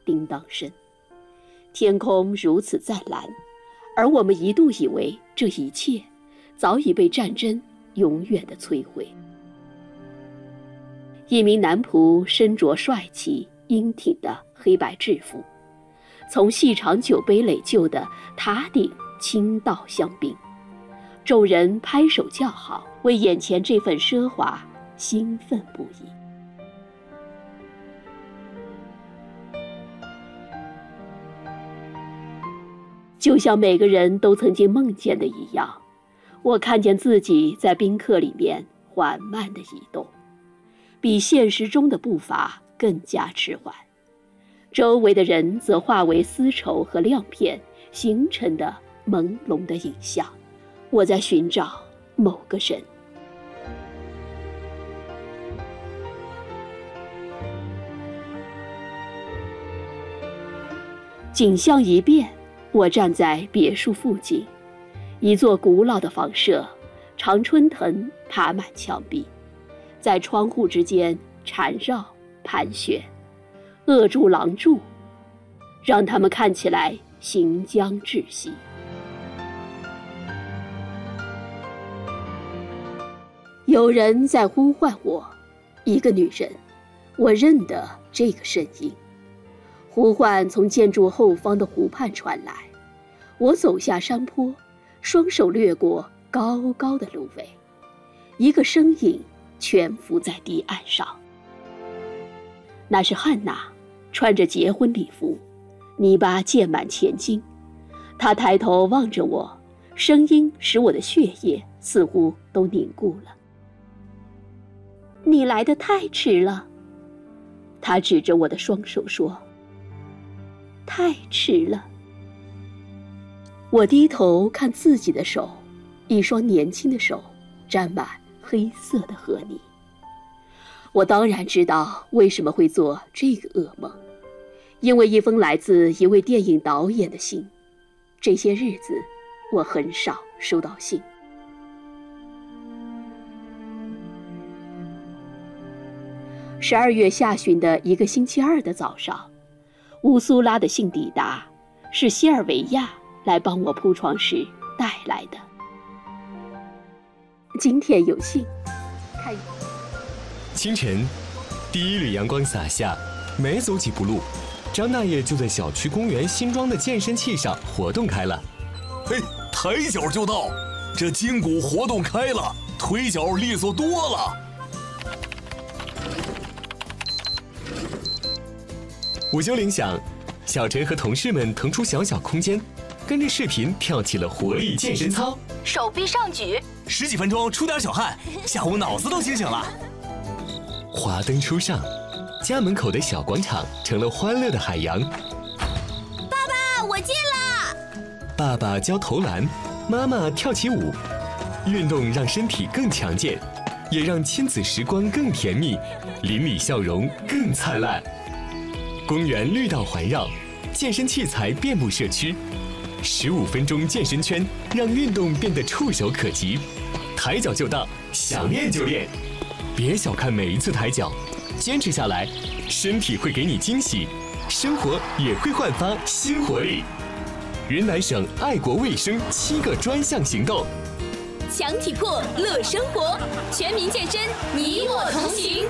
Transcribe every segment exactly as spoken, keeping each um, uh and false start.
叮当声。天空如此湛蓝，而我们一度以为这一切早已被战争永远地摧毁。一名男仆身着帅气英挺的黑白制服，从细长酒杯垒就的塔顶倾倒香槟，众人拍手叫好，为眼前这份奢华兴奋不已。就像每个人都曾经梦见的一样，我看见自己在宾客里面缓慢地移动，比现实中的步伐更加迟缓，周围的人则化为丝绸和亮片形成的朦胧的影像。我在寻找某个人。景象一变，我站在别墅附近，一座古老的房舍，常春藤爬满墙壁，在窗户之间缠绕盘旋，扼住廊柱，让它们看起来行将窒息。有人在呼唤我，一个女人，我认得这个声音。呼唤从建筑后方的湖畔传来，我走下山坡，双手掠过高高的芦苇，一个身影蜷伏在堤岸上。那是汉娜，穿着结婚礼服，泥巴溅满前襟。她抬头望着我，声音使我的血液似乎都凝固了。你来得太迟了，她指着我的双手说，太迟了。我低头看自己的手，一双年轻的手沾满黑色的河泥。我当然知道为什么会做这个噩梦，因为一封来自一位电影导演的信。这些日子我很少收到信。十二月下旬的一个星期二的早上，乌苏拉的信抵达，是西尔维亚来帮我铺床时带来的。今天有信，看。 清晨，第一缕阳光洒下，没走几步路，张大爷就在小区公园新装的健身器上活动开了。 嘿，抬脚就到，这筋骨活动开了，腿脚利索多了。 午休铃响，小陈和同事们腾出小小空间，跟着视频跳起了活力健身操， 手臂上举， 十几分钟出点小汗，下午脑子都清醒了。 华灯初上，家门口的小广场成了欢乐的海洋。 爸爸，我进了。 爸爸教投篮，妈妈跳起舞，运动让身体更强健，也让亲子时光更甜蜜，邻里笑容更灿烂。公园绿道环绕，健身器材遍布社区。十五分钟健身圈，让运动变得触手可及。抬脚就到，想练就练。别小看每一次抬脚，坚持下来，身体会给你惊喜，生活也会焕发新活力。云南省爱国卫生七个专项行动， 强体魄，乐生活，全民健身，你我同行。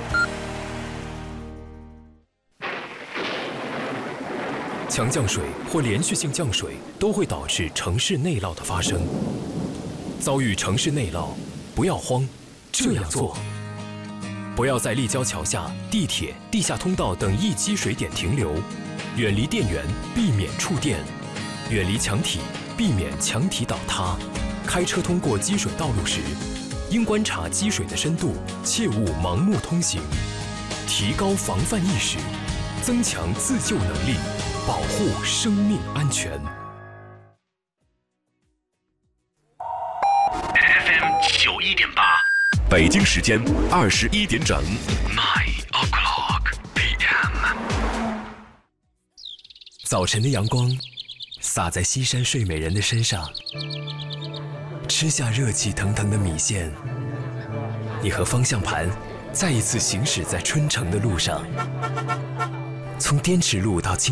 强降水或连续性降水都会导致城市内涝的发生。遭遇城市内涝，不要慌，这样做：不要在立交桥下、地铁、地下通道等易积水点停留，远离电源，避免触电；远离墙体，避免墙体倒塌。开车通过积水道路时，应观察积水的深度，切勿盲目通行。提高防范意识，增强自救能力，保护生命安全。 F M 九一点八， 北京时间二十一点整。 Nine o'clock P M。 早晨的阳光洒在西山睡美人的身上，吃下热气腾腾的米线，你和方向盘再一次行驶在春城的路上，从滇池路到青